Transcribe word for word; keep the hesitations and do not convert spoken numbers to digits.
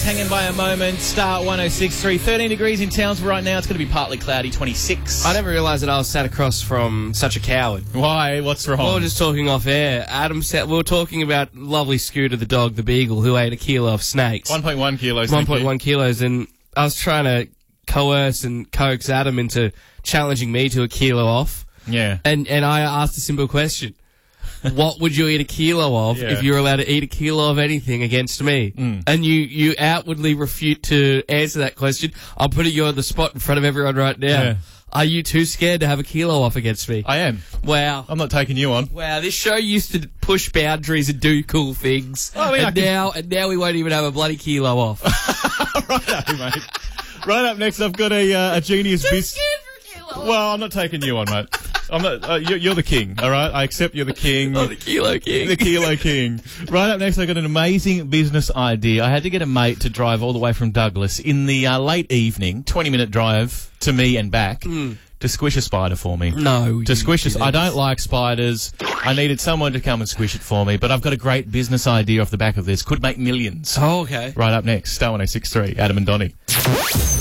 hanging by a moment. Star one oh six point three. thirteen degrees in Townsville right now. It's going to be partly cloudy, twenty-six. I never realised that I was sat across from such a coward. Why? What's wrong? We were just talking off air. Adam said we were talking about lovely Scooter the dog, the beagle, who ate a kilo of snakes. one point one kilos. one point one kilos, and I was trying to coerce and coax Adam into challenging me to a kilo off. Yeah. And and I asked a simple question. What would you eat a kilo of Yeah. if you were allowed to eat a kilo of anything against me? Mm. And you, you outwardly refute to answer that question. I'm putting you on the spot in front of everyone right now. Yeah. Are you too scared to have a kilo off against me? I am. Wow. I'm not taking you on. Wow, this show used to push boundaries and do cool things. Oh, yeah, I and can- now and now we won't even have a bloody kilo off. Right up, mate. Right up next, I've got a, uh, a genius bis... Well, I'm not taking you on, mate. I'm not. Uh, you're, you're the king, all right? I accept you're the king. Oh, the kilo king. The kilo king. Right up next, I've got an amazing business idea. I had to get a mate to drive all the way from Douglas in the uh, late evening, twenty-minute drive to me and back, Mm. to squish a spider for me. No. To squish you a... I don't like spiders. I needed someone to come and squish it for me, but I've got a great business idea off the back of this. Could make millions. Oh, okay. Right up next, Star one oh six point three, Adam and Donnie.